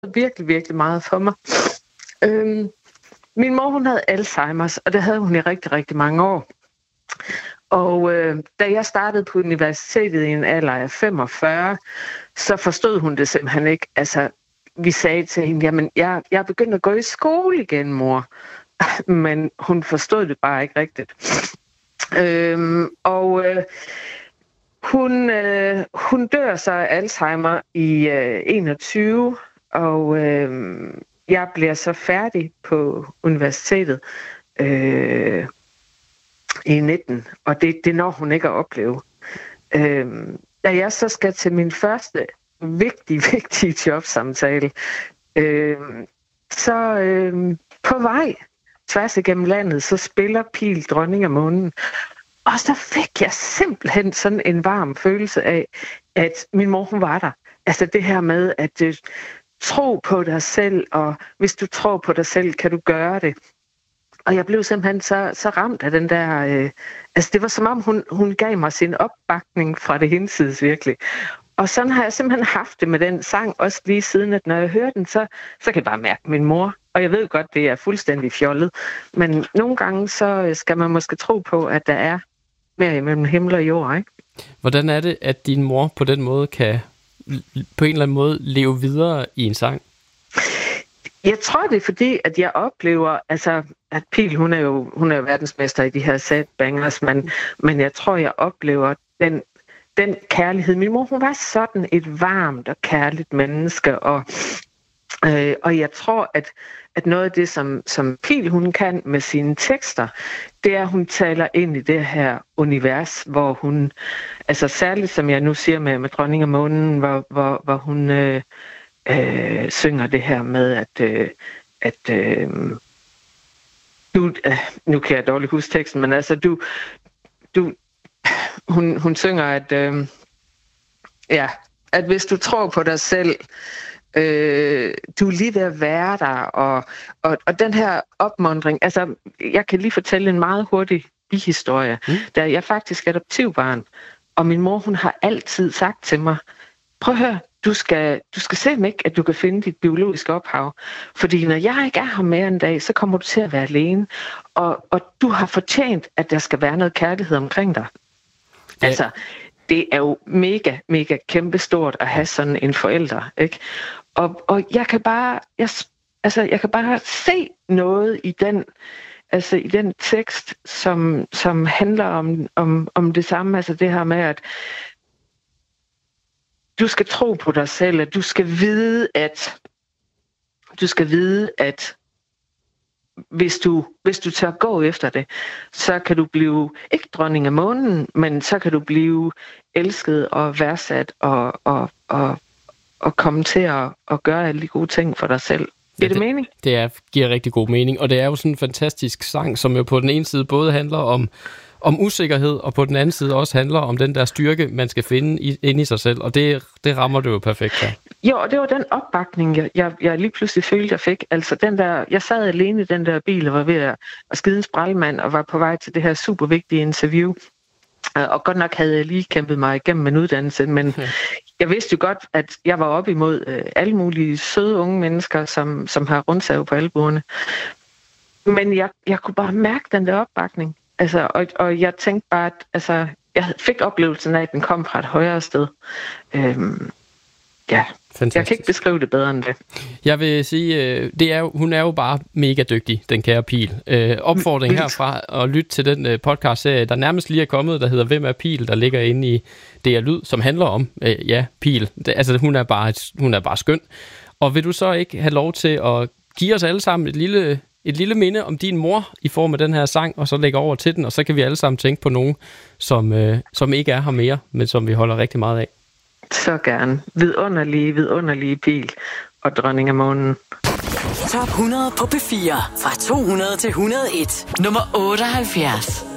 virkelig, virkelig meget for mig. Min mor, hun havde Alzheimer's, og det havde hun i rigtig, rigtig mange år. Og da jeg startede på universitetet i en alder af 45, så forstod hun det simpelthen ikke. Altså, vi sagde til hende, jamen, jeg er begyndt at gå i skole igen, mor. Men hun forstod det bare ikke rigtigt. Hun dør så af Alzheimer i 21, og jeg bliver så færdig på universitetet i 19, og det når hun ikke at opleve. Da jeg så skal til min første vigtige jobsamtale, så på vej tværs igennem landet, så spiller Pihl Dronning af Månen. Og så fik jeg simpelthen sådan en varm følelse af, at min mor, hun var der. Altså det her med at tro på dig selv, og hvis du tror på dig selv, kan du gøre det. Og jeg blev simpelthen så ramt af den der... altså det var som om, hun gav mig sin opbakning fra det hinsides virkelig. Og sådan har jeg simpelthen haft det med den sang, også lige siden, at når jeg hører den, så kan jeg bare mærke min mor. Og jeg ved godt, det er fuldstændig fjollet. Men nogle gange, så skal man måske tro på, at der er mere imellem himmel og jord, ikke? Hvordan er det, at din mor på den måde kan på en eller anden måde leve videre i en sang? Jeg tror, det er fordi, at jeg oplever, altså, at Pihl, hun er jo verdensmester i de her sad bangers, men jeg tror, jeg oplever den kærlighed. Min mor, hun var sådan et varmt og kærligt menneske, og jeg tror, at noget af det, som Pihl, hun kan med sine tekster, det er, at hun taler ind i det her univers, hvor hun, altså særligt som jeg nu siger med Dronning af Månen, hvor hun synger det her med, at du, nu kan jeg dårligt huske teksten, men altså hun synger, at hvis du tror på dig selv, du er lige ved at være der, og den her opmuntring, altså jeg kan lige fortælle en meget hurtig bihistorie, da jeg faktisk er adoptivbarn, og min mor, hun har altid sagt til mig, prøv at høre, du skal se mig ikke, at du kan finde dit biologiske ophav, fordi når jeg ikke er her mere en dag, så kommer du til at være alene, og du har fortjent, at der skal være noget kærlighed omkring dig. Ja. Altså, det er jo mega, mega kæmpestort at have sådan en forælder, ikke? Og jeg kan bare se noget i den tekst, som handler om det samme, altså det her med, at du skal tro på dig selv, at du skal vide, at hvis du tør gå efter det, så kan du blive ikke dronning af månen, men så kan du blive elsket og værdsat og komme til at gøre alle de gode ting for dig selv. Giver det mening? Det giver rigtig god mening, og det er jo sådan en fantastisk sang, som jo på den ene side både handler om usikkerhed, og på den anden side også handler om den der styrke, man skal finde inde i sig selv, og det rammer du jo perfekt her. Jo, og det var den opbakning, jeg lige pludselig følte, jeg fik. Altså den der, jeg sad alene i den der bil og var ved at skide en sprælmand, og var på vej til det her super vigtige interview. Og godt nok havde jeg lige kæmpet mig igennem en uddannelse, men jeg vidste jo godt, at jeg var op imod alle mulige søde unge mennesker, som har rundsav på albuerne. Men jeg kunne bare mærke den der opbakning. Altså, og jeg tænkte bare, at altså, jeg fik oplevelsen af, at den kom fra et højere sted. Ja, fantastisk. Jeg kan ikke beskrive det bedre end det. Jeg vil sige, hun er jo bare mega dygtig, den kære Pihl. Opfordring herfra at lytte til den podcast-serie, der nærmest lige er kommet, der hedder Hvem er Pihl, der ligger inde i DR Lyd, som handler om, Pihl. Altså, hun er bare skøn. Og vil du så ikke have lov til at give os alle sammen et lille minde om din mor i form af den her sang, og så lægge over til den, og så kan vi alle sammen tænke på nogen, som ikke er her mere, men som vi holder rigtig meget af. Så gerne. Vidunderlige Pihl og Dronning af Månen. Top 100 på P4 fra 200 til 101. Nummer 78.